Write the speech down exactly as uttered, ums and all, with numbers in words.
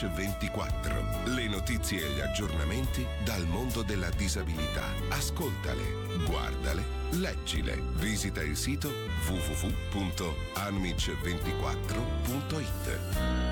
Amic ventiquattro. Le notizie e gli aggiornamenti dal mondo della disabilità. Ascoltale, guardale, leggile. Visita il sito w w w punto amic ventiquattro punto it.